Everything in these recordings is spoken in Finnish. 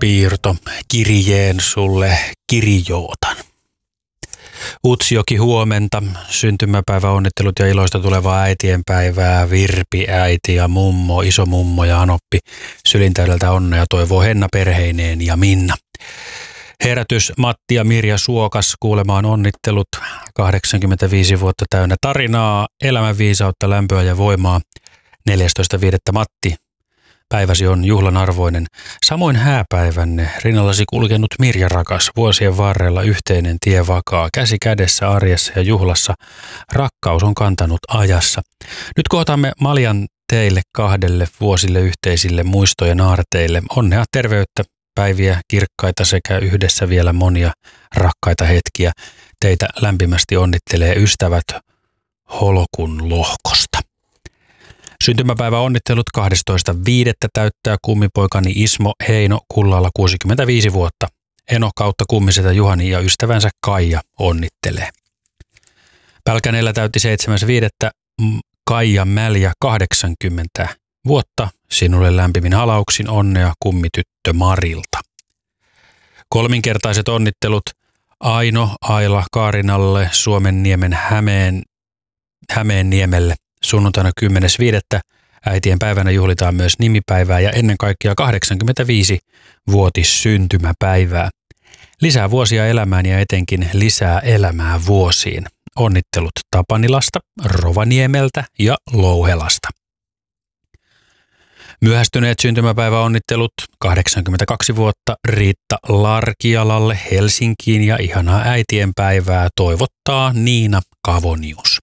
piirto, kirjeen sulle kirjootan. Utsjoki, huomenta, syntymäpäivä, onnittelut ja iloista tulevaa äitienpäivää, Virpi, äiti ja mummo, isomummo ja Anoppi, sylintäydeltä onnea toivoo Henna perheineen ja Minna. Herätys, Matti ja Mirja Suokas kuulemaan onnittelut, 85 vuotta täynnä tarinaa, elämänviisautta, lämpöä ja voimaa, 14.5. Matti. Päiväsi on juhlan arvoinen. Samoin hääpäivänne, rinnallasi kulkenut Mirja rakas, vuosien varrella yhteinen tie vakaa, käsi kädessä arjessa ja juhlassa, rakkaus on kantanut ajassa. Nyt kohtamme Maljan teille kahdelle vuosille yhteisille muistojen aarteille. Onnea, terveyttä, päiviä kirkkaita sekä yhdessä vielä monia rakkaita hetkiä. Teitä lämpimästi onnittelee ystävät Holokun lohkosta. Syntymäpäivä onnittelut 12.5. täyttää kummipoikani Ismo Heino Kullalla 65 vuotta. Eno kautta kummisetä Juhani ja ystävänsä Kaija onnittelee. Pälkänellä täytti 7.5. Kaija Mäljä 80 vuotta. Sinulle lämpimin halauksin onnea kummityttö Marilta. Kolminkertaiset onnittelut Aino Aila Kaarinalle Suomenniemen Hämeenniemelle. Sunnuntaina 10.5. äitien päivänä juhlitaan myös nimipäivää ja ennen kaikkea 85-vuotis syntymäpäivää. Lisää vuosia elämään ja etenkin lisää elämää vuosiin. Onnittelut Tapanilasta, Rovaniemeltä ja Louhelasta. Myöhästyneet syntymäpäiväonnittelut 82 vuotta Riitta Larkialalle Helsinkiin ja ihanaa äitienpäivää toivottaa Niina Kavonius.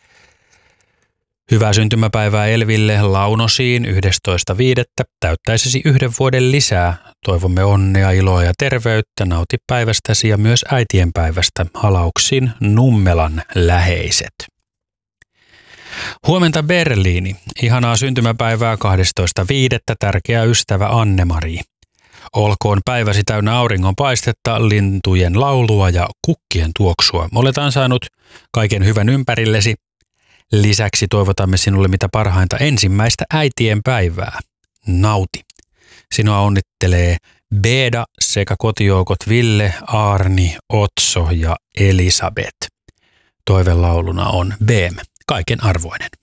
Hyvää syntymäpäivää Elville Launosiin 11.5. Täyttäisesi 1 vuoden lisää. Toivomme onnea, iloa ja terveyttä. Nauti päivästäsi ja myös äitienpäivästä. Halauksin Nummelan läheiset. Huomenta Berliini. Ihanaa syntymäpäivää 12.5. Tärkeä ystävä Anne-Mari. Olkoon päiväsi täynnä auringonpaistetta, lintujen laulua ja kukkien tuoksua. Olet ansainnut kaiken hyvän ympärillesi. Lisäksi toivotamme sinulle mitä parhainta ensimmäistä äitienpäivää. Nauti. Sinua onnittelee Beda sekä kotijoukot Ville, Arni, Otso ja Elisabeth. Toivelauluna on BM, kaiken arvoinen.